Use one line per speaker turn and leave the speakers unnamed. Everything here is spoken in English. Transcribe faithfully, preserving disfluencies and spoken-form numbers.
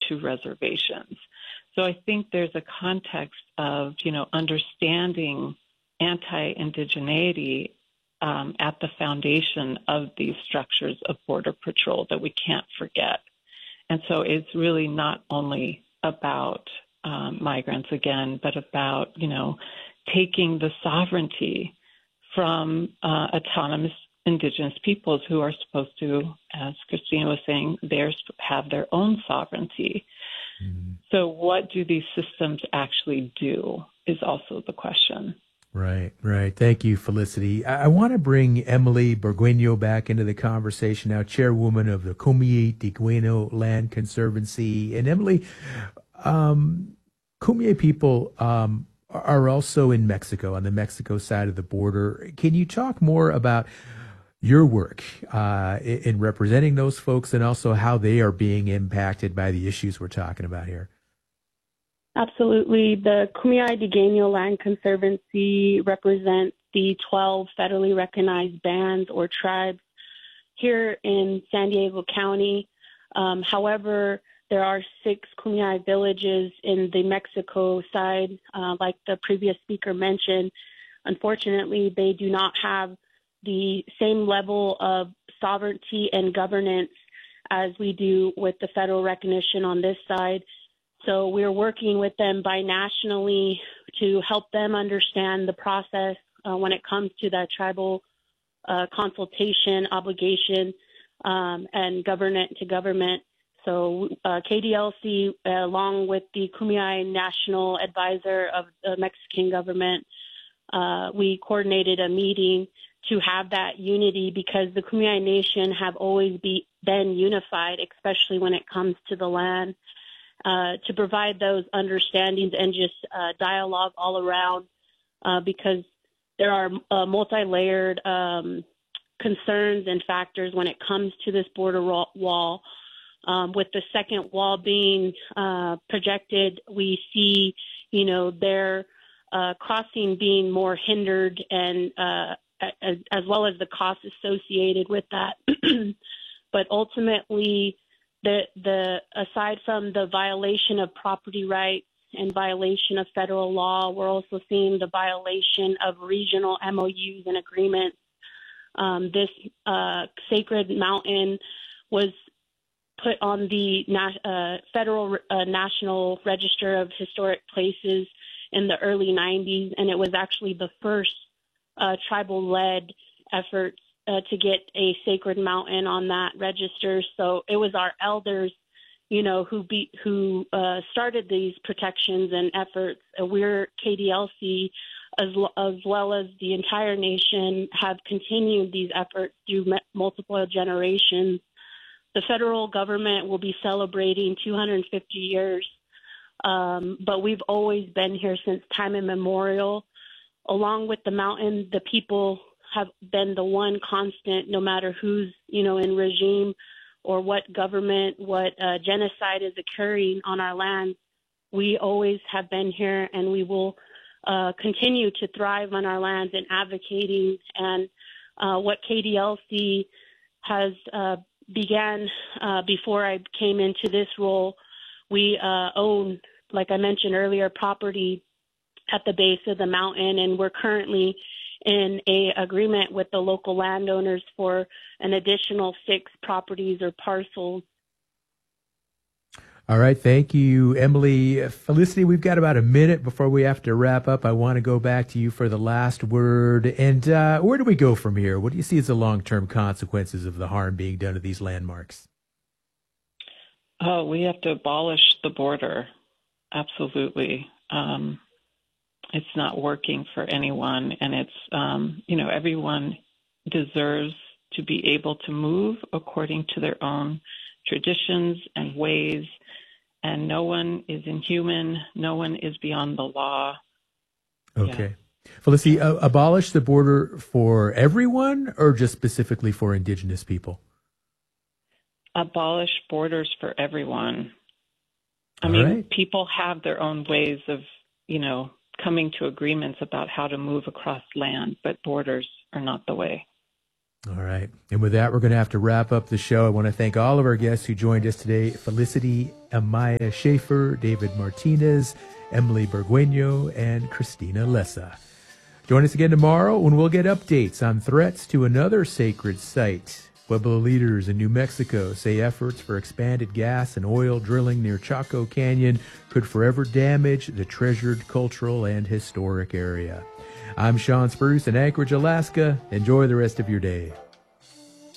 to reservations. So I think there's a context of, you know, understanding anti-indigeneity um, at the foundation of these structures of Border Patrol that we can't forget. And so it's really not only about um, migrants again, but about, you know, taking the sovereignty from uh, autonomous indigenous peoples who are supposed to, as Christina was saying, they have their own sovereignty. Mm-hmm. So what do these systems actually do is also the question.
Right, right. Thank you, Felicity. I, I want to bring Emily Burgueño back into the conversation now, chairwoman of the Kumeyaay Digueño Land Conservancy. And Emily, um, Kumeyaay people um, are also in Mexico, on the Mexico side of the border. Can you talk more about your work uh, in representing those folks and also how they are being impacted by the issues we're talking about here?
Absolutely. The Kumeyaay Digueño Land Conservancy represents the twelve federally recognized bands or tribes here in San Diego County. Um, however, there are six Kumeyaay villages in the Mexico side, uh, like the previous speaker mentioned. Unfortunately, they do not have the same level of sovereignty and governance as we do with the federal recognition on this side. So we're working with them binationally to help them understand the process uh, when it comes to that tribal uh, consultation obligation um, and government to government. So uh, K D L C, uh, along with the Kumeyaay National Advisor of the Mexican government, uh, we coordinated a meeting to have that unity because the Kumeyaay Nation have always be, been unified, especially when it comes to the land. Uh, to provide those understandings and just uh, dialogue all around uh, because there are uh, multi-layered um, concerns and factors when it comes to this border wall. Um, with the second wall being uh, projected, we see, you know, their uh, crossing being more hindered and uh, as, as well as the costs associated with that. But ultimately, The, the aside from the violation of property rights and violation of federal law, we're also seeing the violation of regional M O Us and agreements. Um, this uh, sacred mountain was put on the na- uh, federal uh, National Register of Historic Places in the early nineties, and it was actually the first uh, tribal-led effort Uh, to get a sacred mountain on that register. So it was our elders, you know, who be, who uh, started these protections and efforts. Uh, we're K D L C, as, as well as the entire nation, have continued these efforts through me- multiple generations. The federal government will be celebrating two hundred fifty years, um, but we've always been here since time immemorial. Along with the mountain, the people have been the one constant, no matter who's, you know, in regime or what government, what uh, genocide is occurring on our lands. We always have been here, and we will uh, continue to thrive on our lands and advocating. And uh, what K D L C has uh, began uh, before I came into this role, we uh, own, like I mentioned earlier, property at the base of the mountain, and we're currently in a agreement with the local landowners for an additional six properties or parcels.
All right. Thank you, Emily. Felicity, we've got about a minute before we have to wrap up. I want to go back to you for the last word. And uh, where do we go from here? What do you see as the long-term consequences of the harm being done to these landmarks?
Oh, we have to abolish the border. Absolutely. Um, It's not working for anyone, and it's, um, you know, everyone deserves to be able to move according to their own traditions and ways, and no one is inhuman, no one is beyond the law.
Okay. Yeah. Felicity, uh, abolish the border for everyone or just specifically for indigenous people?
Abolish borders for everyone. I
All
mean,
right.
people have their own ways of, you know, coming to agreements about how to move across land, but borders are not the way.
All right. And with that, we're going to have to wrap up the show. I want to thank all of our guests who joined us today. Felicity Amaya Schaefer, David Martinez, Emily Burgueño, and Christina Lessa. Join us again tomorrow when we'll get updates on threats to another sacred site. Pueblo leaders in New Mexico say efforts for expanded gas and oil drilling near Chaco Canyon could forever damage the treasured cultural and historic area. I'm Sean Spruce in Anchorage, Alaska. Enjoy the rest of your day.